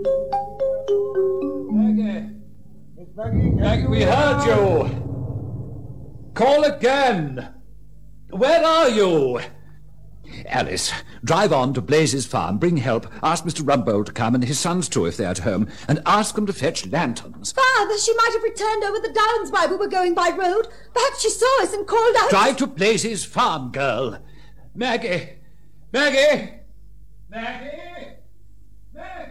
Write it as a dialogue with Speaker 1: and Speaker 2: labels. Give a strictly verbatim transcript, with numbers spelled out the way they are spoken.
Speaker 1: Maggie.
Speaker 2: Miss Maggie,
Speaker 1: Maggie, we heard you. Call again. Where are you? Alice, drive on to Blazes Farm, bring help, ask Mister Rumbold to come and his sons too if they're at home, and ask them to fetch lanterns.
Speaker 3: Father, she might have returned over the downs while we were going by road. Perhaps she saw us and called out...
Speaker 1: Drive to Blazes Farm, girl. Maggie! Maggie! Maggie! Maggie!